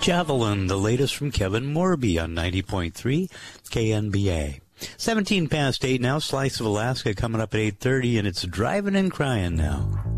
Javelin, the latest from Kevin Morby on 90.3 KNBA. 17 past 8 now, Slice of Alaska coming up at 8:30, and it's Driving and Crying now.